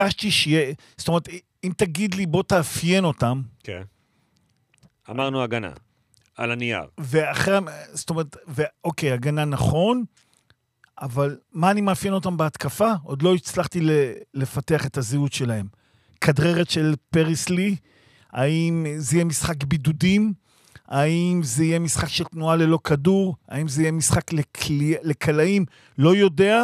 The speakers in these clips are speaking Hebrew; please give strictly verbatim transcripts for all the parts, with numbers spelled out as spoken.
הרגשתי שיהיה, זאת אומרת, אם תגיד לי, בוא תאפיין אותם. כן. אמרנו הגנה, על הנייר. ואחרי, זאת אומרת, ואוקיי, הגנה נכון, אבל מה אני מאפיין אותם בהתקפה? עוד לא הצלחתי לפתח את הזהות שלהם. כדררת של פריס לי, האם זה יהיה משחק בידודים? האם זה יהיה משחק של תנועה ללא כדור? האם זה יהיה משחק לקלי, לקלעים? לא יודע.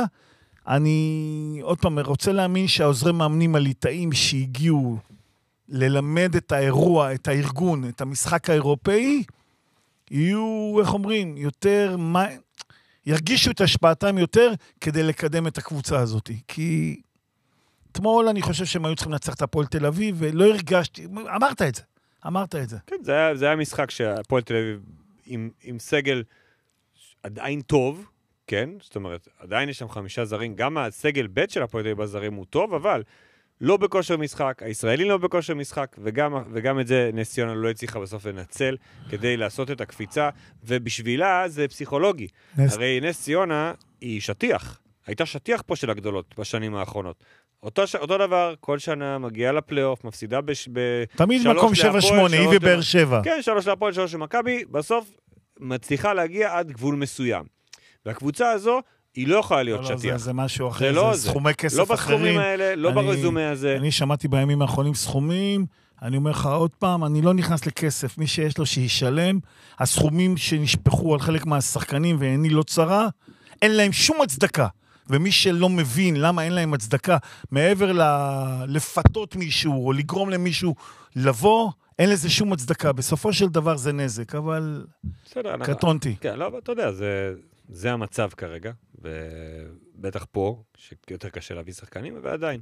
אני עוד פעם רוצה להאמין שהעוזרי מאמנים הליטאים שהגיעו ללמד את האירוע, את הארגון, את המשחק האירופאי, יהיו, איך אומרים, יותר, מה, ירגישו את השפעתם יותר כדי לקדם את הקבוצה הזאת. כי אתמול אני חושב שהם היו צריכים לנצח את הפועל תל אביב, ולא הרגשתי, אמרת את זה, אמרת את זה. כן, זה היה, זה היה משחק שהפועל תל אביב עם, עם סגל עדיין טוב, כן? זאת אומרת, עדיין יש שם חמישה זרים, גם הסגל ב' של הפועל תל אביב הזרים הוא טוב, אבל לא בכושר משחק, הישראלי לא בכושר משחק, וגם, וגם את זה נס ציונה לא הצליחה בסוף לנצל כדי לעשות את הקפיצה, ובשבילה זה פסיכולוגי. נס... הרי נס ציונה היא שטיח, הייתה שטיח פה של הגדולות בשנים האחרונות. אותו, אותו דבר, כל שנה מגיעה לפלייאוף, מפסידה בש... ב... תמיד מקום שבע שמונה, היא ובאר שבע. כן, שלוש להפועל, שלוש למכבי, בסוף מצליחה להגיע עד גבול מסוים. והקבוצה הזו, היא לא יכולה להיות לא, שטיח. לא, זה, זה משהו אחר, זה, זה סכומי כסף לא אחרים. בסכומים האלה, לא אני, ברזומה הזה. אני שמעתי בימים האחרונים סכומים, אני אומר לך עוד פעם, אני לא נכנס לכסף, מי שיש לו שישלם, הסכומים שנשפחו על חלק מהשחקנים, ואני לא צרה, אין להם שום הצדקה. ומי שלא מבין למה אין להם הצדקה, מעבר ל- לפתות מישהו, או לגרום למישהו לבוא, אין לזה שום הצדקה. בסופו של דבר זה נזק, אבל קטונתי. כן, לא, אתה יודע, זה... זה המצב כרגע, ובטח פה, שיותר קשה להביא שחקנים, ועדיין.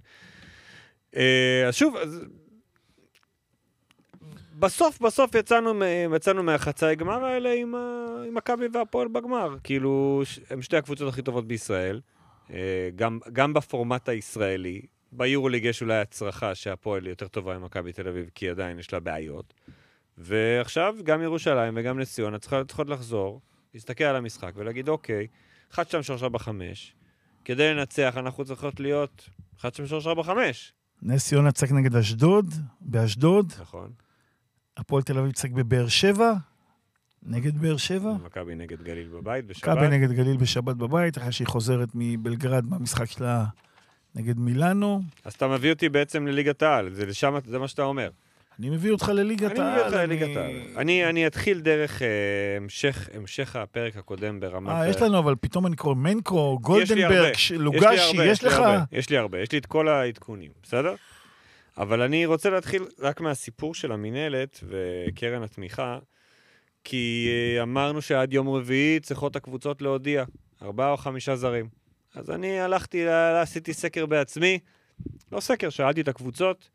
אז שוב, אז... בסוף, בסוף יצאנו, יצאנו מהחצאי גמר האלה עם, ה... עם מכבי והפועל בגמר. כאילו, הם שתי הקבוצות הכי טובות בישראל, גם, גם בפורמט הישראלי. ביורוליג יש אולי הצרחה שהפועל יותר טובה עם מכבי תל אביב, כי עדיין יש לה בעיות. ועכשיו, גם ירושלים וגם נס ציונה צריכות לחזור, להסתכל על המשחק ולהגיד, אוקיי, אחת, שתיים, שלוש, ארבע, חמש. כדי לנצח, אנחנו צריכות להיות אחת, שתיים, שלוש, ארבע, חמש. נס ציונה צק נגד אשדוד, באשדוד. נכון. הפועל תל אביב צק בבאר שבע, נגד באר שבע. מכבי נגד גליל בבית בשבת. מכבי נגד גליל בשבת בבית, אחרי שהיא חוזרת מבלגרד במשחק שלה נגד מילאנו. אז אתה מביא אותי בעצם לליגת העל, זה, לשם, זה מה שאתה אומר. אני מביא אותך לליגת העל. אני מביא אותך לליגת העל. אני, אני אתחיל דרך אה, המשך, המשך הפרק הקודם ברמת... אה, יש לנו, אבל פתאום אני קורא מנקו, גולדנברג, לוגשי, יש לך? יש לי הרבה, יש לי את כל העדכונים, בסדר? אבל אני רוצה להתחיל רק מהסיפור של המנהלת וקרן התמיכה, כי אמרנו שעד יום רביעי צריכות הקבוצות להודיע, ארבעה או חמישה זרים. אז אני הלכתי, עשיתי סקר בעצמי, לא סקר, שאלתי את הקבוצות,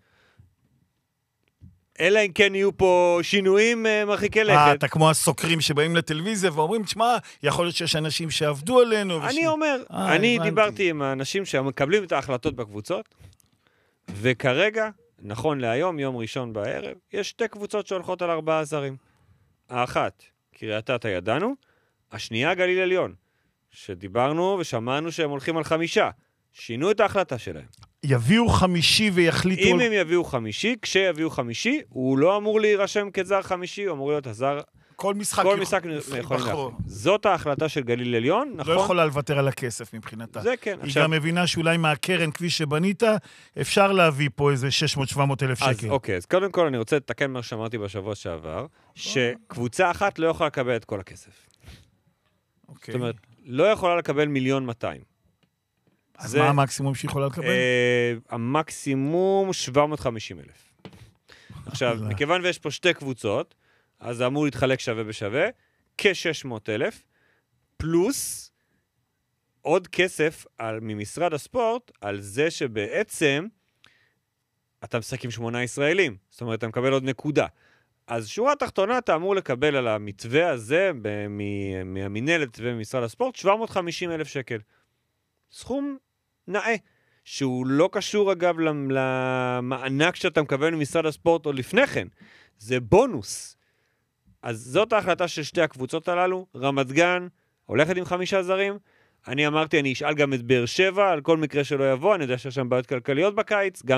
אלא אם כן יהיו פה שינויים מרחיקי לכת. אה, אתה כמו הסוקרים שבאים לטלוויזיה ואומרים, תשמע, יכול להיות שיש אנשים שעבדו עלינו. אני אומר, אני דיברתי עם האנשים שמקבלים את ההחלטות בקבוצות, וכרגע, נכון להיום, יום ראשון בערב, יש שתי קבוצות שהולכות על ארבעה זרים. האחת, קריית אתא ידענו, השנייה גליל עליון, שדיברנו ושמענו שהם הולכים על חמישה. שינו את ההחלטה שלהם. יביאו חמישי ויחליטו... אם הם יביאו חמישי, כשיביאו חמישי, הוא לא אמור להירשם כזר חמישי, הוא אמור להיות הזר... כל משחק... כל משחק יכול להחליט. זאת ההחלטה של גליל עליון, נכון? לא יכולה לוותר על הכסף מבחינתה. זה כן. היא גם מבינה שאולי מהקרן, כפי שבנית, אפשר להביא פה איזה שש מאות שבע מאות אלף שקל. אז אוקיי, אז קודם כל אני רוצה לתקן מה שאמרתי בשבוע שעבר, שקבוצה אחת לא יכולה לקבל את כל הכסף. זאת אומרת, לא יכולה לקבל מיליון מאתיים. אז מה המקסימום שיכולה לקבל? המקסימום שבע מאות וחמישים אלף. עכשיו, מכיוון ויש פה שתי קבוצות, אז זה אמור להתחלק שווה בשווה, כ-שש מאות אלף, פלוס עוד כסף על, ממשרד הספורט, על זה שבעצם אתה משחק עם שמונה ישראלים. זאת אומרת, אתה מקבל עוד נקודה. אז שורה תחתונה, אתה אמור לקבל על המתווה הזה, מהמנהלת וממשרד הספורט, שבע מאות וחמישים אלף שקל. סכום נאה, שהוא לא קשור אגב למענק שאתה מקבל ממשרד הספורט או לפני כן. זה בונוס. אז זאת ההחלטה של שתי הקבוצות הללו. רמת גן הולכת עם חמישה זרים. אני אמרתי, אני אשאל גם את באר שבע, על כל מקרה שלא יבוא, אני יודע שיש שם בעיות כלכליות בקיץ, גם